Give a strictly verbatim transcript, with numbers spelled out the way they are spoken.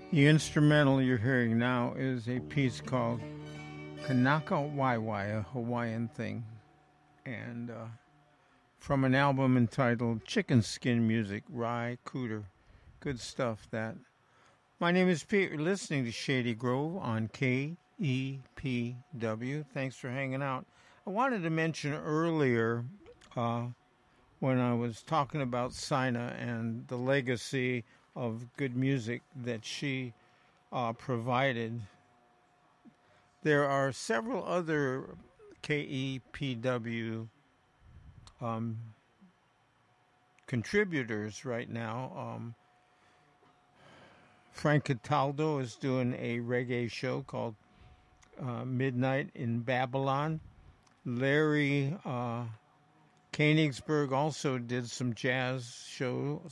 The instrumental you're hearing now is a piece called Kanaka Waiwai, a Hawaiian thing, and uh, from an album entitled Chicken Skin Music, Rye Cooter. Good stuff, that. My name is Pete. You're listening to Shady Grove on K E P W. Thanks for hanging out. I wanted to mention earlier uh, when I was talking about Sina and the legacy of good music that she uh, provided. There are several other K E P W um, contributors right now. Um, Frank Cataldo is doing a reggae show called uh, Midnight in Babylon. Larry uh, Koenigsberg also did some jazz shows